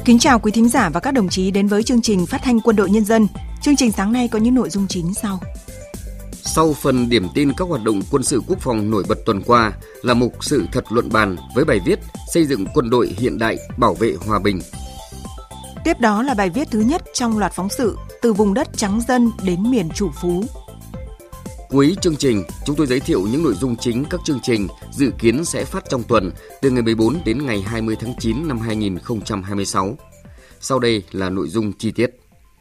Kính chào quý thính giả và các đồng chí đến với chương trình Phát thanh Quân đội Nhân dân. Chương trình sáng nay có những nội dung chính sau. Sau phần điểm tin các hoạt động quân sự quốc phòng nổi bật tuần qua là mục sự thật luận bàn với bài viết Xây dựng quân đội hiện đại bảo vệ hòa bình. Tiếp đó là bài viết thứ nhất trong loạt phóng sự Từ vùng đất trắng dân đến miền chủ phú. Cuối chương trình, chúng tôi giới thiệu những nội dung chính các chương trình dự kiến sẽ phát trong tuần từ ngày 14 đến ngày 20 tháng 9 năm 2026. Sau đây là nội dung chi tiết.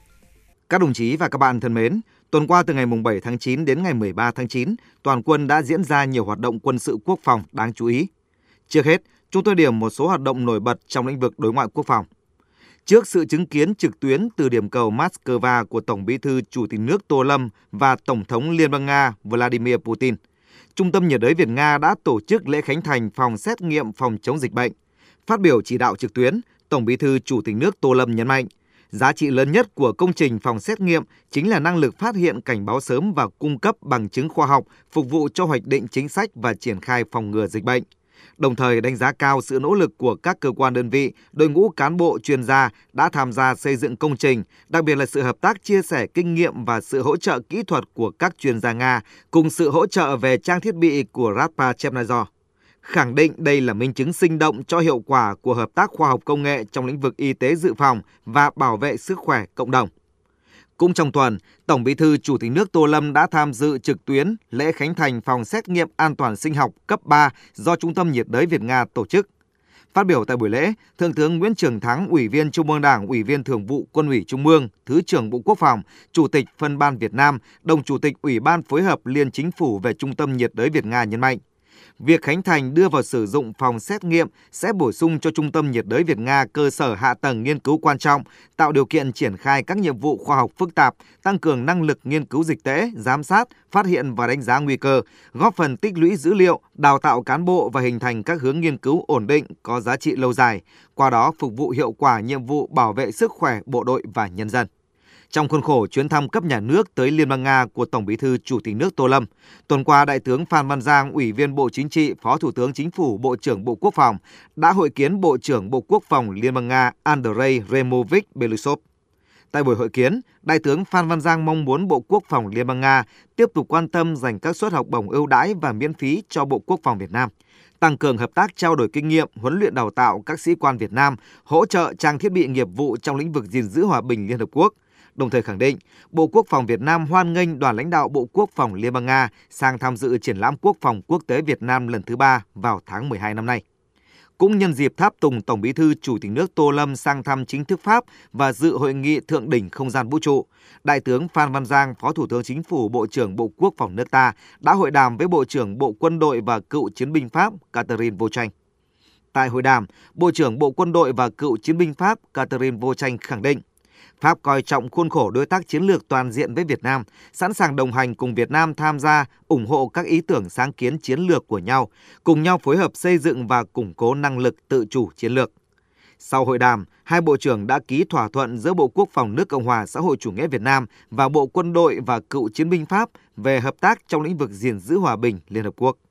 Các đồng chí và các bạn thân mến, tuần qua từ ngày 7 tháng 9 đến ngày 13 tháng 9, toàn quân đã diễn ra nhiều hoạt động quân sự quốc phòng đáng chú ý. Trước hết, chúng tôi điểm một số hoạt động nổi bật trong lĩnh vực đối ngoại quốc phòng. Trước sự chứng kiến trực tuyến từ điểm cầu Moscow của Tổng Bí thư Chủ tịch nước Tô Lâm và Tổng thống Liên bang Nga Vladimir Putin, Trung tâm nhiệt đới Việt Nga đã tổ chức lễ khánh thành phòng xét nghiệm phòng chống dịch bệnh. Phát biểu chỉ đạo trực tuyến, Tổng Bí thư Chủ tịch nước Tô Lâm nhấn mạnh, giá trị lớn nhất của công trình phòng xét nghiệm chính là năng lực phát hiện cảnh báo sớm và cung cấp bằng chứng khoa học phục vụ cho hoạch định chính sách và triển khai phòng ngừa dịch bệnh. Đồng thời đánh giá cao sự nỗ lực của các cơ quan đơn vị, đội ngũ cán bộ chuyên gia đã tham gia xây dựng công trình, đặc biệt là sự hợp tác chia sẻ kinh nghiệm và sự hỗ trợ kỹ thuật của các chuyên gia Nga, cùng sự hỗ trợ về trang thiết bị của Raspachernadzor. Khẳng định đây là minh chứng sinh động cho hiệu quả của hợp tác khoa học công nghệ trong lĩnh vực y tế dự phòng và bảo vệ sức khỏe cộng đồng. Cũng trong tuần, Tổng Bí thư Chủ tịch nước Tô Lâm đã tham dự trực tuyến lễ khánh thành phòng xét nghiệm an toàn sinh học cấp 3 do Trung tâm nhiệt đới Việt Nga tổ chức. Phát biểu tại buổi lễ, Thượng tướng Nguyễn Trường Thắng, Ủy viên Trung ương Đảng, Ủy viên Thường vụ Quân ủy Trung ương, Thứ trưởng Bộ Quốc phòng, Chủ tịch Phân ban Việt Nam, đồng Chủ tịch Ủy ban phối hợp Liên Chính phủ về Trung tâm nhiệt đới Việt Nga nhấn mạnh, việc khánh thành đưa vào sử dụng phòng xét nghiệm sẽ bổ sung cho Trung tâm nhiệt đới Việt Nga cơ sở hạ tầng nghiên cứu quan trọng, tạo điều kiện triển khai các nhiệm vụ khoa học phức tạp, tăng cường năng lực nghiên cứu dịch tễ, giám sát, phát hiện và đánh giá nguy cơ, góp phần tích lũy dữ liệu, đào tạo cán bộ và hình thành các hướng nghiên cứu ổn định, có giá trị lâu dài, qua đó phục vụ hiệu quả nhiệm vụ bảo vệ sức khỏe bộ đội và nhân dân. Trong khuôn khổ chuyến thăm cấp nhà nước tới Liên bang Nga của Tổng Bí thư Chủ tịch nước Tô Lâm, tuần qua Đại tướng Phan Văn Giang, Ủy viên Bộ Chính trị, Phó Thủ tướng Chính phủ, Bộ trưởng Bộ Quốc phòng đã hội kiến Bộ trưởng Bộ Quốc phòng Liên bang Nga Andrei Removich Belousov. Tại buổi hội kiến, Đại tướng Phan Văn Giang mong muốn Bộ Quốc phòng Liên bang Nga tiếp tục quan tâm dành các suất học bổng ưu đãi và miễn phí cho Bộ Quốc phòng Việt Nam, tăng cường hợp tác trao đổi kinh nghiệm, huấn luyện đào tạo các sĩ quan Việt Nam, hỗ trợ trang thiết bị nghiệp vụ trong lĩnh vực gìn giữ hòa bình Liên Hợp Quốc. Đồng thời khẳng định, Bộ Quốc phòng Việt Nam hoan nghênh đoàn lãnh đạo Bộ Quốc phòng Liên bang Nga sang tham dự triển lãm quốc phòng quốc tế Việt Nam lần thứ 3 vào tháng 12 năm nay. Cũng nhân dịp tháp tùng Tổng Bí thư Chủ tịch nước Tô Lâm sang thăm chính thức Pháp và dự hội nghị thượng đỉnh không gian vũ trụ, Đại tướng Phan Văn Giang, Phó Thủ tướng Chính phủ, Bộ trưởng Bộ Quốc phòng nước ta đã hội đàm với Bộ trưởng Bộ Quân đội và Cựu chiến binh Pháp Catherine Vautrin. Tại hội đàm, Bộ trưởng Bộ Quân đội và Cựu chiến binh Pháp Catherine Vautrin khẳng định, Pháp coi trọng khuôn khổ đối tác chiến lược toàn diện với Việt Nam, sẵn sàng đồng hành cùng Việt Nam tham gia, ủng hộ các ý tưởng sáng kiến chiến lược của nhau, cùng nhau phối hợp xây dựng và củng cố năng lực tự chủ chiến lược. Sau hội đàm, hai bộ trưởng đã ký thỏa thuận giữa Bộ Quốc phòng nước Cộng hòa xã hội chủ nghĩa Việt Nam và Bộ Quân đội và Cựu chiến binh Pháp về hợp tác trong lĩnh vực gìn giữ hòa bình Liên Hợp Quốc.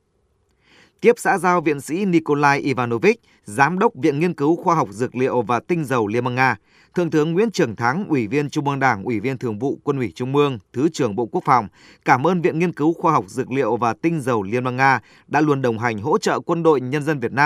Tiếp xã giao Viện sĩ Nikolai Ivanovich, Giám đốc Viện Nghiên cứu Khoa học Dược liệu và Tinh dầu Liên bang Nga, Thượng tướng Nguyễn Trường Thắng, Ủy viên Trung ương Đảng, Ủy viên Thường vụ Quân ủy Trung ương, Thứ trưởng Bộ Quốc phòng, cảm ơn Viện Nghiên cứu Khoa học Dược liệu và Tinh dầu Liên bang Nga đã luôn đồng hành hỗ trợ quân đội nhân dân Việt Nam